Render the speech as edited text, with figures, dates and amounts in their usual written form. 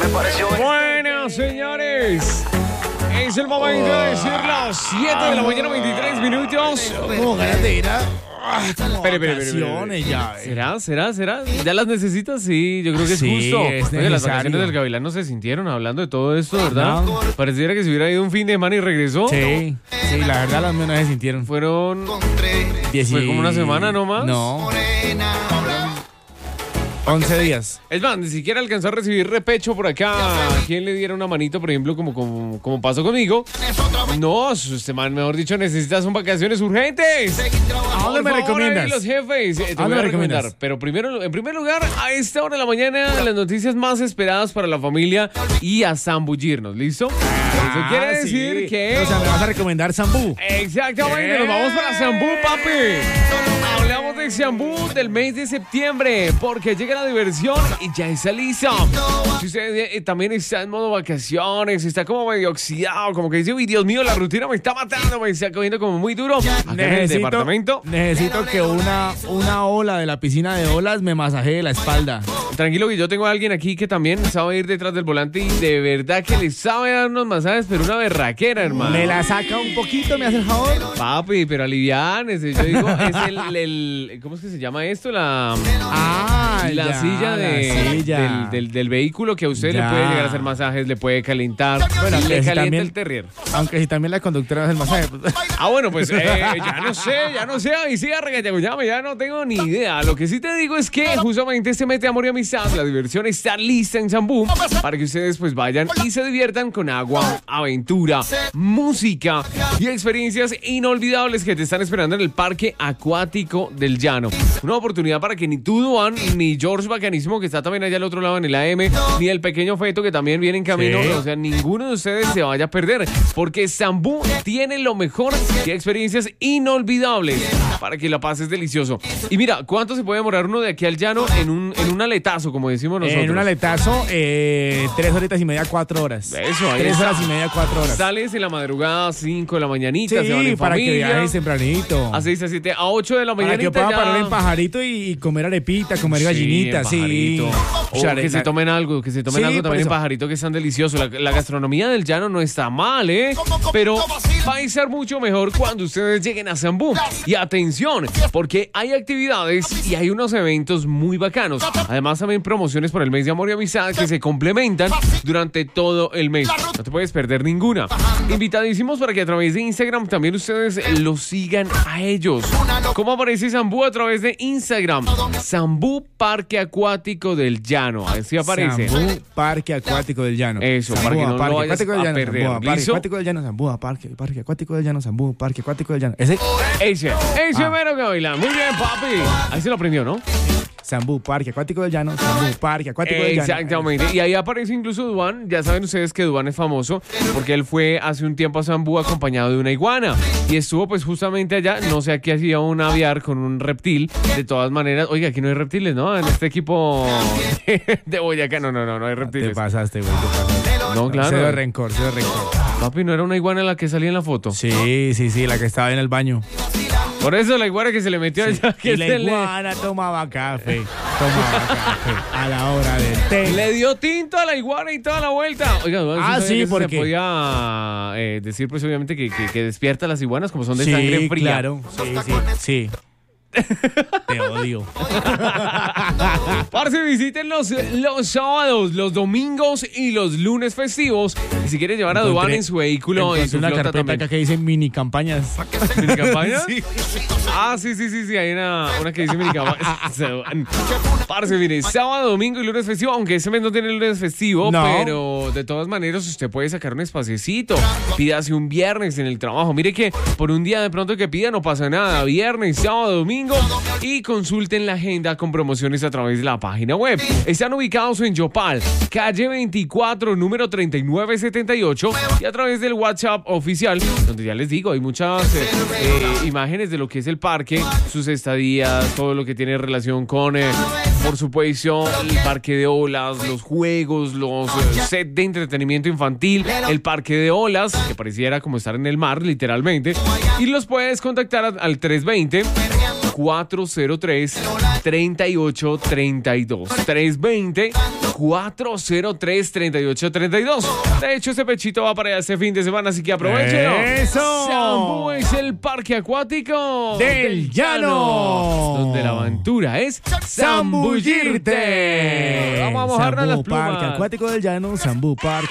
Bueno, señores, es el momento de decir las 7 de la mañana, 23 minutos. Como ganas de ir a... Espere. Ya, ¿Será? ¿Ya las necesitas? Sí, yo creo que es Sí, justo. es Oye, las necesario. vacaciones del Gavilán no se sintieron hablando de todo esto, ¿verdad? No. Pareciera que se hubiera ido un fin de semana y regresó. Sí, la verdad las mías no se sintieron. Fue como una semana nomás. No. 11 días. Es más, ni siquiera alcanzó a recibir repecho por acá. ¿A quién le diera una manito, por ejemplo, como pasó conmigo? No, este man, mejor dicho, necesitas son vacaciones urgentes. ¿A dónde me Por favor, recomiendas? ahí los jefes, te ¿A voy dónde a me recomendar. recomiendas? Pero primero, en primer lugar, a esta hora de la mañana, las noticias más esperadas para la familia y a zambullirnos, ¿listo? Eso quiere decir que... O sea, me vas a recomendar Zambú. Exactamente, nos vamos para Zambú, papi. Hablamos de Zambú del mes de septiembre, porque llega la diversión y ya está lista. Si usted también está en modo vacaciones, está como medio oxidado, como que dice, uy, Dios mío, la rutina me está matando, me está cogiendo como muy duro. Acá en el departamento. Necesito que una ola de la piscina de olas me masajee la espalda. Tranquilo que yo tengo a alguien aquí que también sabe ir detrás del volante y de verdad que le sabe dar unos masajes, pero una berraquera, hermano. ¿Me la saca un poquito? ¿Me hace el favor? Papi, pero aliviánese. Yo digo, es ¿cómo es que se llama esto? La silla del vehículo que a usted le puede llegar a hacer masajes, le puede calentar, Bueno, le si calienta también- el terrier. Aunque si también la conductora hace el masaje. Pues. Bueno, pues ya no sé, ahí sí ya no tengo ni idea. Lo que sí te digo es que justamente este mes de amor y amistad, la diversión está lista en Zambú para que ustedes pues vayan y se diviertan con agua, aventura, música y experiencias inolvidables que te están esperando en el Parque Acuático del Llano. Una oportunidad para que ni tú, Duan, ni George Bacanísimo, que está también allá al otro lado en el AM, ni el pequeño Feto, que también viene en camino, Sí. o sea, ninguno de ustedes se vaya a perder, porque Zambú tiene lo mejor y experiencias inolvidables para que la pases delicioso. Y mira, ¿cuánto se puede demorar uno de aquí al Llano en un aletazo, como decimos nosotros? En un aletazo, 3 horitas y media, 4 horas. Eso, ahí 3 está. horas y media, 4 horas. Sales en la madrugada, 5 de la mañanita, se van Sí, en para que familia. viajes tempranito. A 6, a 7, a 8 de la Para mañanita que puedan ya. parar en pajarito y comer arepita, comer gallinita, en sí. Pajarito. O Chare- que se tomen algo, Sí, también por en eso. Pajarito, que es tan delicioso. La gastronomía del Llano no está mal, pero va a estar mucho mejor cuando ustedes lleguen a Zambú. Y atención, porque hay actividades y hay unos eventos muy bacanos. Además, también promociones por el mes de amor y amistad que se complementan durante todo el mes. No te puedes perder ninguna. Invitadísimos para que a través de Instagram también ustedes los sigan a ellos. ¿Cómo aparece Zambú a través de Instagram? Zambú Parque Acuático del Llano. Así aparece. Zambú Parque Acuático del Llano. Eso, para que no Parque lo vayas Acuático del a Llano, perder. Zambú, Parque ¿Listo? Acuático del Llano, Zambú, Parque Acuático del Llano, Zambú, Parque Acuático del Llano. Ese Ese mero Gavilán. Muy bien, papi. Ahí se lo aprendió, ¿no? Zambú, Parque Acuático del Llano, Zambú, Parque Acuático del Llano. Exactamente. Y ahí aparece incluso Duan. Ya saben ustedes que Duan es famoso porque él fue hace un tiempo a Zambú acompañado de una iguana. Y estuvo pues justamente allá. No sé, aquí hacía un aviar con un reptil. De todas maneras, oiga, aquí no hay reptiles, ¿no? En este equipo de Boyacá. No hay Te reptiles. pasaste, güey, te pasaste. No, claro. Cero de rencor. Papi, ¿no era una iguana la que salía en la foto? Sí, la que estaba en el baño. Por eso la iguana que se le metió allá. Que Y la iguana tomaba café a la hora del té. Le dio tinto a la iguana y toda la vuelta. Oiga, ¿usted sabía sí, que eso ¿por se qué? podía decir, pues obviamente que despierta a las iguanas como son de sangre fría. Claro, sí. Te odio. Parce, visiten los sábados, los domingos y los lunes festivos. Y si quieres llevar a Duan en su vehículo, en su una flota carpeta también. acá que dice mini campañas. ¿Mini campañas? Sí. Ah, sí. Hay una que dice mini campañas. Parce, mire, sábado, domingo y lunes festivo. Aunque ese mes no tiene lunes festivo, No. pero de todas maneras usted puede sacar un espaciecito. Pídase un viernes en el trabajo. Mire que por un día de pronto que pida no pasa nada. Viernes, sábado, domingo. Y consulten la agenda con promociones a través de la página web. Están ubicados en Yopal, calle 24, número 3978. Y a través del WhatsApp oficial, donde ya les digo, hay muchas imágenes de lo que es el parque, sus estadías, todo lo que tiene relación con, por supuesto, el parque de olas, los juegos, los set de entretenimiento infantil, el parque de olas, que pareciera como estar en el mar, literalmente. Y los puedes contactar al 320-403-3832. 403-3832. De hecho, ese pechito va para allá este fin de semana, así que aprovechenlo. ¡Eso! Sambú es el parque acuático del llano, donde la aventura es zambullirte. Vamos a mojarnos las Sambú, plumas. Parque Acuático del Llano, Sambú Parque